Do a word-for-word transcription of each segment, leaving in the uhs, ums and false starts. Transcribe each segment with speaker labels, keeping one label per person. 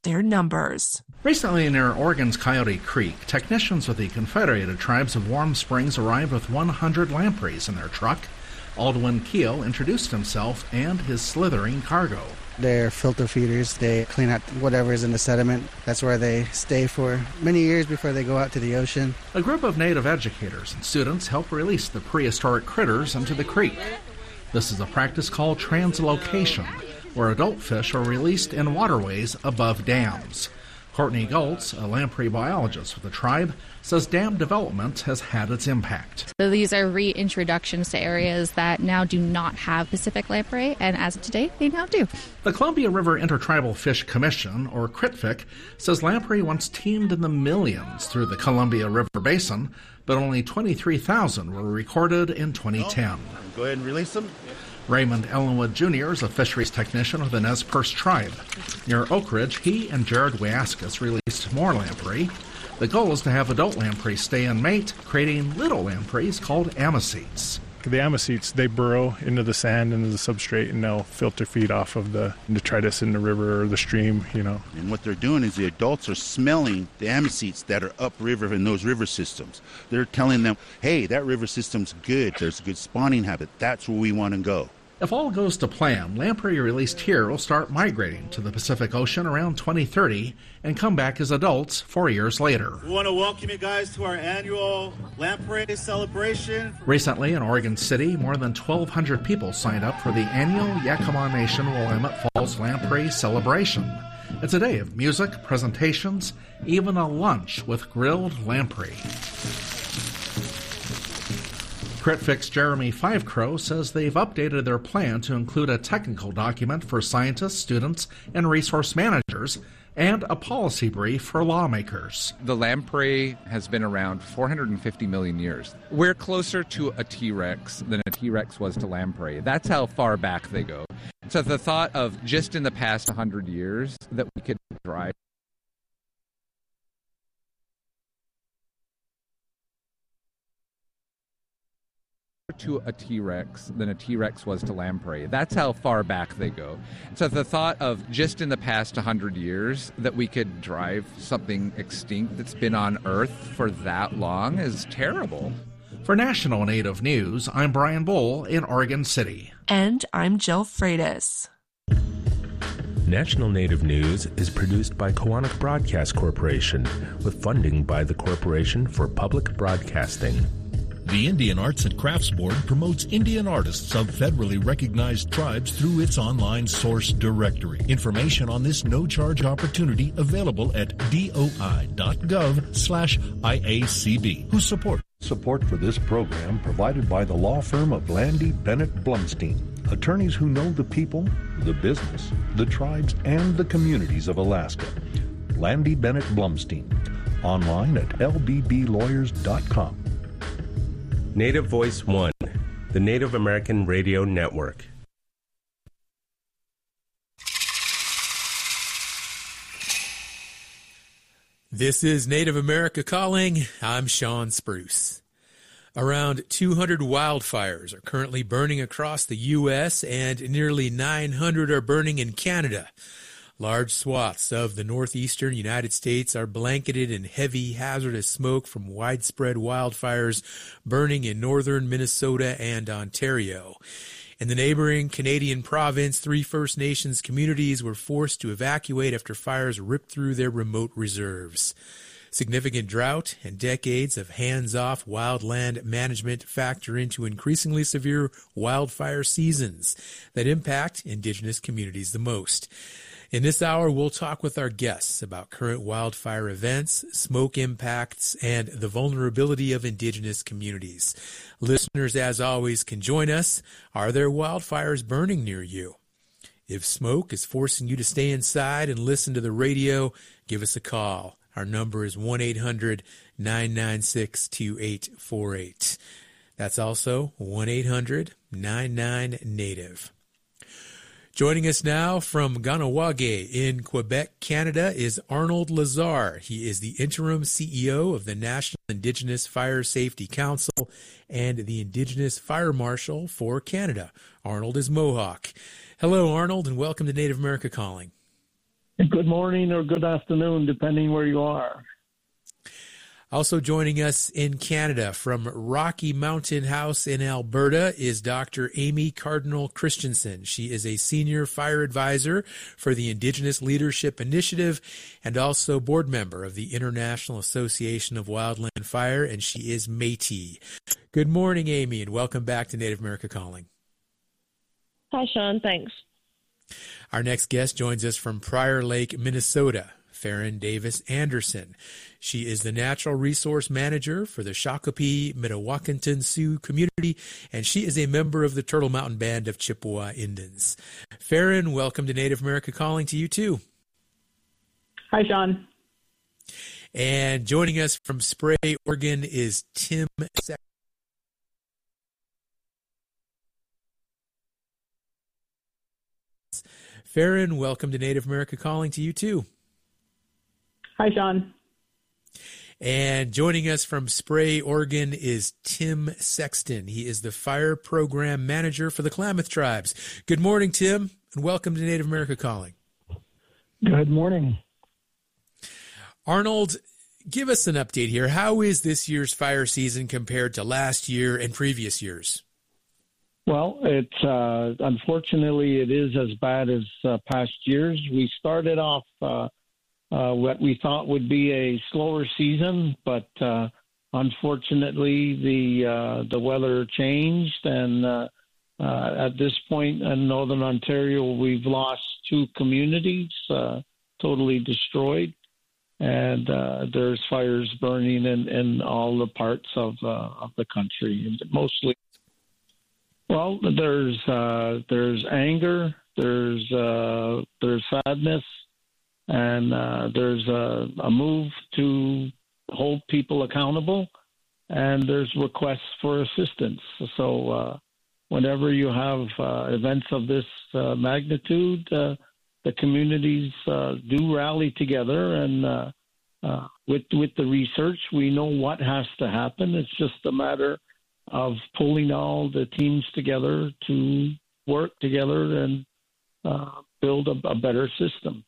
Speaker 1: their numbers.
Speaker 2: Recently near Oregon's Coyote Creek, technicians with the Confederated Tribes of Warm Springs arrived with one hundred lampreys in their truck. Aldwin Keel introduced himself and his slithering cargo.
Speaker 3: They're filter feeders. They clean out whatever is in the sediment. That's where they stay for many years before they go out to the ocean.
Speaker 2: A group of native educators and students help release the prehistoric critters into the creek. This is a practice called translocation, where adult fish are released in waterways above dams. Courtney Goltz, a lamprey biologist with the tribe, says dam development has had its impact.
Speaker 4: So these are reintroductions to areas that now do not have Pacific lamprey, and as of today, they now do.
Speaker 2: The Columbia River Intertribal Fish Commission, or C R I T F I C, says lamprey once teemed in the millions through the Columbia River Basin, but only twenty-three thousand were recorded in twenty ten.
Speaker 5: Go ahead and release them.
Speaker 2: Raymond Ellenwood Junior is a fisheries technician with the Nez Perce tribe. Near Oak Ridge, he and Jared Wiascas released more lamprey. The goal is to have adult lamprey stay and mate, creating little lampreys called amicetes.
Speaker 6: The amicetes, they burrow into the sand, into the substrate, and they'll filter feed off of the detritus in the river or the stream, you know.
Speaker 5: And what they're doing is the adults are smelling the amicetes that are upriver in those river systems. They're telling them, hey, that river system's good. There's a good spawning habit. That's where we want to go.
Speaker 2: If all goes to plan, lamprey released here will start migrating to the Pacific Ocean around twenty thirty and come back as adults four years later.
Speaker 7: We want to welcome you guys to our annual lamprey celebration.
Speaker 2: Recently in Oregon City, more than twelve hundred people signed up for the annual Yakima Nation Willamette Falls Lamprey Celebration. It's a day of music, presentations, even a lunch with grilled lamprey. C R I T F I C's Jeremy Fivecrow says they've updated their plan to include a technical document for scientists, students, and resource managers, and a policy brief for lawmakers.
Speaker 8: The lamprey has been around four hundred fifty million years. We're closer to a T-Rex than a T-Rex was to lamprey. That's how far back they go. So the thought of just in the past one hundred years that we could drive to a T-Rex than a T-Rex was to lamprey. That's how far back they go. So the thought of just in the past one hundred years that we could drive something extinct that's been on Earth for that long is terrible.
Speaker 2: For National Native News, I'm Brian Bull in Oregon City.
Speaker 1: And I'm Jill Freitas.
Speaker 9: National Native News is produced by Koahnic Broadcast Corporation with funding by the Corporation for Public Broadcasting.
Speaker 10: The Indian Arts and Crafts Board promotes Indian artists of federally recognized tribes through its online source directory. Information on this no-charge opportunity available at doi.gov slash IACB, who support.
Speaker 11: Support for this program provided by the law firm of Landy Bennett Blumstein, attorneys who know the people, the business, the tribes, and the communities of Alaska. Landy Bennett Blumstein, online at l b b lawyers dot com.
Speaker 9: Native Voice One, the Native American Radio Network.
Speaker 12: This is Native America Calling. I'm Sean Spruce. Around two hundred wildfires are currently burning across the U S and nearly nine hundred are burning in Canada. Large swaths of the northeastern United States are blanketed in heavy hazardous smoke from widespread wildfires burning in northern Minnesota and Ontario. In the neighboring Canadian province, three First Nations communities were forced to evacuate after fires ripped through their remote reserves. Significant drought and decades of hands-off wildland management factor into increasingly severe wildfire seasons that impact Indigenous communities the most. In this hour, we'll talk with our guests about current wildfire events, smoke impacts, and the vulnerability of Indigenous communities. Listeners, as always, can join us. Are there wildfires burning near you? If smoke is forcing you to stay inside and listen to the radio, give us a call. Our number is one eight hundred nine nine six two eight four eight. That's also one eight hundred nine nine native. Joining us now from Kahnawake in Quebec, Canada, is Arnold Lazar. He is the interim C E O of the National Indigenous Fire Safety Council and the Indigenous Fire Marshal for Canada. Arnold is Mohawk. Hello, Arnold, and welcome to Native America Calling.
Speaker 13: Good morning or good afternoon, depending where you are.
Speaker 12: Also joining us in Canada from Rocky Mountain House in Alberta is Doctor Amy Cardinal Christensen. She is a senior fire advisor for the Indigenous Leadership Initiative and also board member of the International Association of Wildland Fire, and she is Métis. Good morning, Amy, and welcome back to Native America Calling.
Speaker 14: Hi, Sean. Thanks.
Speaker 12: Our next guest joins us from Prior Lake, Minnesota, Farron Davis Anderson. She is the Natural Resource Manager for the Shakopee Mdewakanton Sioux community, and she is a member of the Turtle Mountain Band of Chippewa Indians. Farron, welcome to Native America Calling to you, too.
Speaker 15: Hi, Sean.
Speaker 12: And joining us from Spray, Oregon is Tim Sexton. Farron, welcome to Native America Calling to you, too.
Speaker 15: Hi, Sean.
Speaker 12: And joining us from Spray, Oregon is Tim Sexton. He is the Fire Program Manager for the Klamath Tribes. Good morning, Tim, and welcome to Native America Calling.
Speaker 13: Good morning.
Speaker 12: Arnold, give us an update here. How is this year's fire season compared to last year and previous years?
Speaker 13: Well, it's uh, unfortunately it is as bad as uh, past years. We started off uh, uh, what we thought would be a slower season, but uh, unfortunately the uh, the weather changed, and uh, uh, at this point in Northern Ontario, we've lost two communities, uh, totally destroyed, and uh, there's fires burning in, in all the parts of uh, of the country, mostly. Well, there's uh, there's anger, there's uh, there's sadness, and uh, there's a, a move to hold people accountable, and there's requests for assistance. So uh, whenever you have uh, events of this uh, magnitude, uh, the communities uh, do rally together, and uh, uh, with with the research, we know what has to happen. It's just a matter of pulling all the teams together to work together and uh, build a, a better system.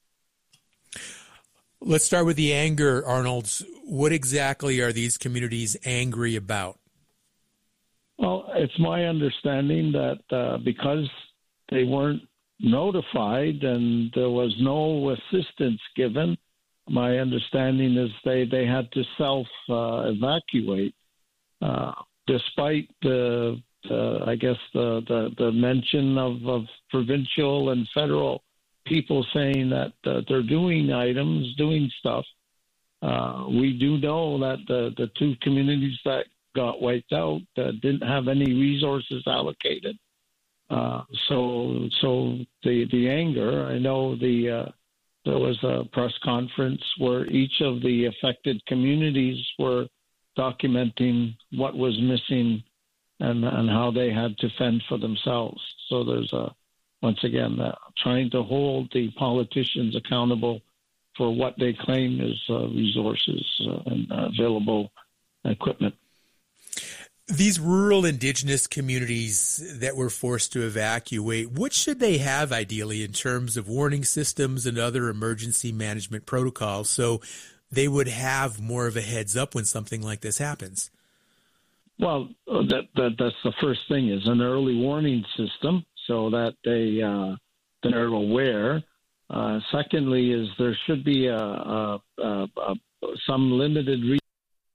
Speaker 12: Let's start with the anger, Arnold. What exactly are these communities angry about?
Speaker 13: Well, it's my understanding that uh, because they weren't notified and there was no assistance given, my understanding is they, they had to self-evacuate. Uh, uh, Despite the, uh, I guess, the, the, the mention of, of provincial and federal people saying that uh, they're doing items, doing stuff, uh, we do know that the, the two communities that got wiped out uh, didn't have any resources allocated. Uh, so, so the the anger. I know the uh, there was a press conference where each of the affected communities were documenting what was missing and, and how they had to fend for themselves. So there's a, once again, uh, trying to hold the politicians accountable for what they claim is uh, resources uh, and uh, available equipment.
Speaker 12: These rural Indigenous communities that were forced to evacuate, what should they have ideally in terms of warning systems and other emergency management protocols so they would have more of a heads up when something like this happens?
Speaker 13: Well, that, that that's the first thing, is an early warning system so that they uh, they're aware. Uh, secondly, is there should be a, a, a, a some limited re-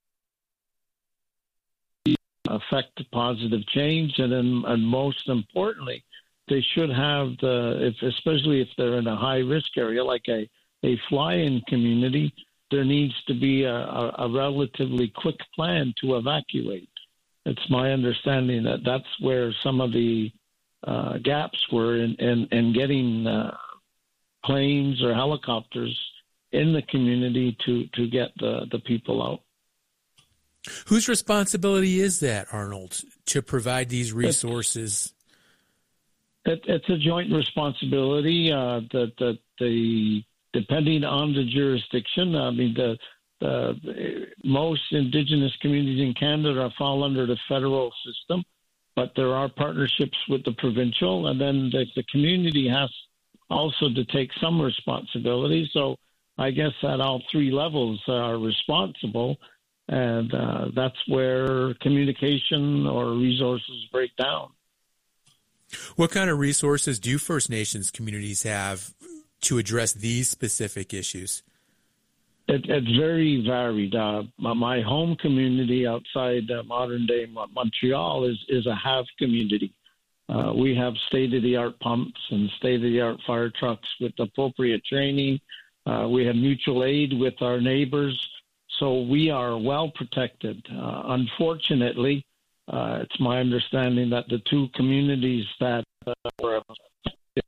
Speaker 13: affect positive change, and then and most importantly, they should have the if especially if they're in a high risk area like a a fly-in community. There needs to be a, a, a relatively quick plan to evacuate. It's my understanding that that's where some of the uh, gaps were in, in, in getting uh, planes or helicopters in the community to, to get the, the people out.
Speaker 12: Whose responsibility is that, Arnold, to provide these resources?
Speaker 13: It, it's a joint responsibility uh, that, that the depending on the jurisdiction. I mean, the, the most Indigenous communities in Canada fall under the federal system, but there are partnerships with the provincial, and then the, the community has also to take some responsibility. So I guess at all three levels are responsible, and uh, that's where communication or resources break down.
Speaker 12: What kind of resources do First Nations communities have to address these specific issues?
Speaker 13: It, it's very varied. Uh, my, my home community outside uh, modern-day Montreal is, is a have community. Uh, we have state-of-the-art pumps and state-of-the-art fire trucks with appropriate training. Uh, we have mutual aid with our neighbors, so we are well protected. Uh, unfortunately, uh, it's my understanding that the two communities that uh, were affected,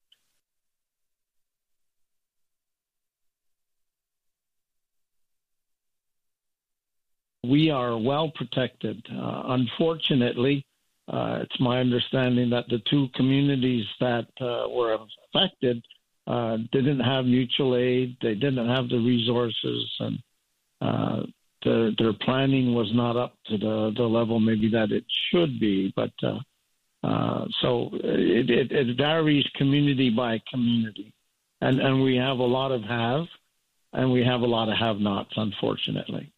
Speaker 13: we are well protected. Uh, unfortunately, uh, it's my understanding that the two communities that uh, were affected Uh, didn't have mutual aid. They didn't have the resources, and uh, their, their planning was not up to the, the level maybe that it should be. But uh, uh, so it, it, it varies community by community, and and we have a lot of have, and we have a lot of have-nots, unfortunately.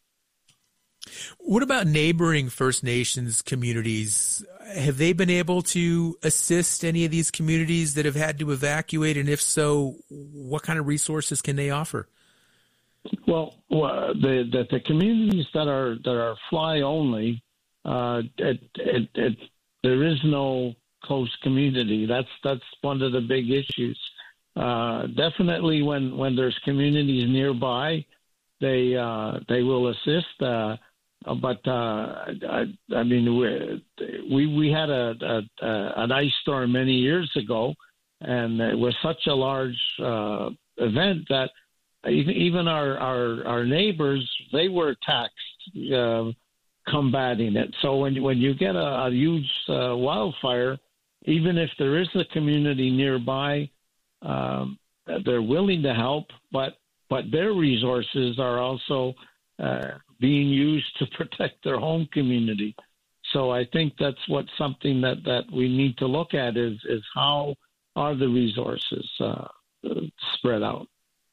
Speaker 12: What about neighboring First Nations communities? Have they been able to assist any of these communities that have had to evacuate? And if so, what kind of resources can they offer?
Speaker 13: Well, the the, the communities that are that are fly only, uh, it, it, it, there is no close community. That's that's one of the big issues. Uh, definitely, when, when there's communities nearby, they uh, they will assist. Uh, But uh, I, I mean, we we had a, a, a an ice storm many years ago, and it was such a large uh, event that even even our, our our neighbors, they were taxed uh, combating it. So when when you get a, a huge uh, wildfire, even if there is a community nearby, um, they're willing to help, but but their resources are also Uh, being used to protect their home community. So I think that's what something that, that we need to look at is, is how are the resources uh, spread out.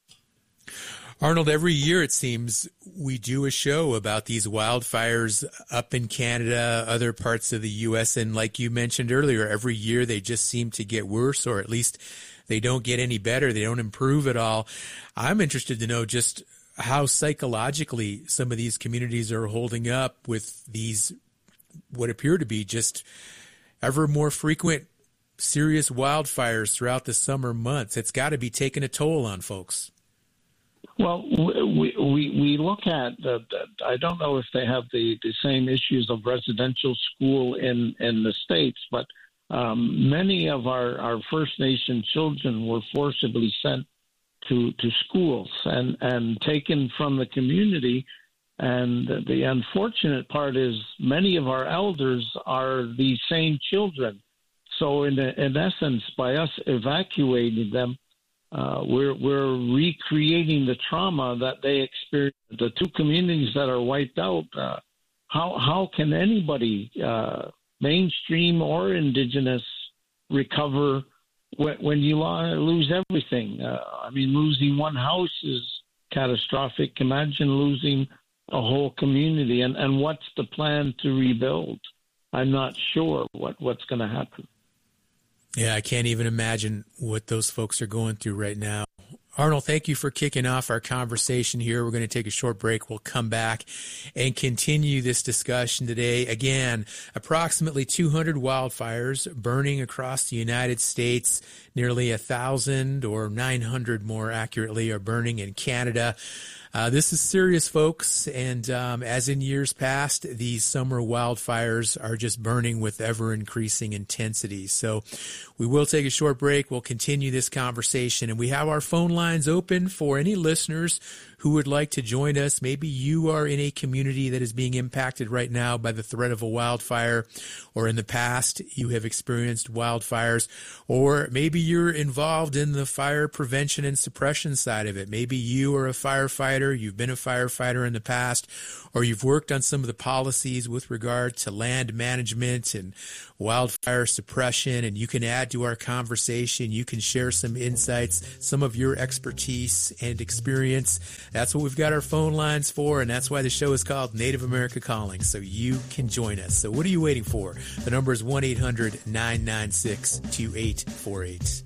Speaker 12: Arnold, every year it seems we do a show about these wildfires up in Canada, other parts of the U S, and like you mentioned earlier, every year they just seem to get worse, or at least they don't get any better. They don't improve at all. I'm interested to know just how psychologically some of these communities are holding up with these what appear to be just ever more frequent serious wildfires throughout the summer months. It's got to be taking a toll on folks.
Speaker 13: Well, we we, we look at, the, the, I don't know if they have the, the same issues of residential school in, in the States, but um, many of our, our First Nation children were forcibly sent to to schools and, and taken from the community. And the unfortunate part is many of our elders are these same children. So in, in essence, by us evacuating them, uh, we're, we're recreating the trauma that they experienced. The two communities that are wiped out, uh, how, how can anybody, uh, mainstream or Indigenous, recover when, when you lose everything? Uh, I mean, losing one house is catastrophic. Imagine losing a whole community. And, and what's the plan to rebuild? I'm not sure what, what's going to happen.
Speaker 12: Yeah, I can't even imagine what those folks are going through right now. Arnold, thank you for kicking off our conversation here. We're going to take a short break. We'll come back and continue this discussion today. Again, approximately two hundred wildfires burning across the United States. Nearly a thousand, or nine hundred more accurately, are burning in Canada. Uh, this is serious, folks, and um, as in years past, these summer wildfires are just burning with ever-increasing intensity. So we will take a short break. We'll continue this conversation, and we have our phone line lines open for any listeners who would like to join us. Maybe you are in a community that is being impacted right now by the threat of a wildfire, or in the past you have experienced wildfires, or maybe you're involved in the fire prevention and suppression side of it. Maybe you are a firefighter, you've been a firefighter in the past, or you've worked on some of the policies with regard to land management and wildfire suppression, and you can add to our conversation. You can share some insights, some of your expertise and experience. That's what we've got our phone lines for, and that's why the show is called Native America Calling, so you can join us. So what are you waiting for? The number is one eight hundred nine nine six two eight four eight.